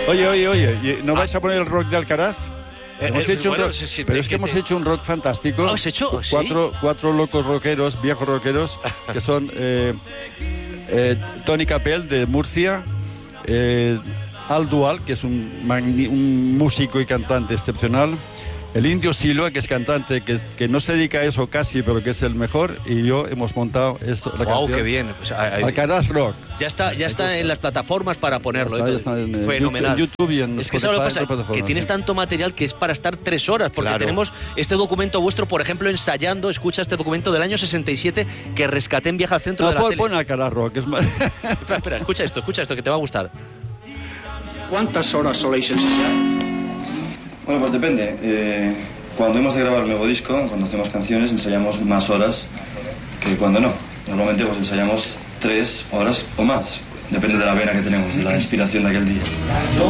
Oye, ¿no vais a poner el rock de Alcaraz? Hemos hecho un rock, pero es que hemos hecho un rock fantástico. ¿Has hecho? ¿Sí? Cuatro locos rockeros, viejos rockeros, que son Tony Capel de Murcia, Al Dual, que es un músico y cantante excepcional, el Indio Silva, que es cantante, que no se dedica a eso casi, pero que es el mejor, y yo hemos montado esto, la canción. ¡Qué bien! Pues, Alcaraz Rock. Ya está en las plataformas para ponerlo. Ya está en fenomenal. YouTube y en es que Spotify, ¿sabes lo que pasa? Que tienes tanto material que es para estar 3 horas, porque tenemos este documento vuestro, por ejemplo, ensayando, escucha este documento del año 67 que rescaté en Viaje al Centro de la Tele. Pon Alcaraz Rock. Es más... espera, escucha esto que te va a gustar. ¿Cuántas horas soléis ensayar? Bueno, pues depende. Cuando hemos de grabar un nuevo disco, cuando hacemos canciones, ensayamos más horas que cuando no. Normalmente pues ensayamos 3 horas o más. Depende de la vena que tenemos, de la inspiración de aquel día.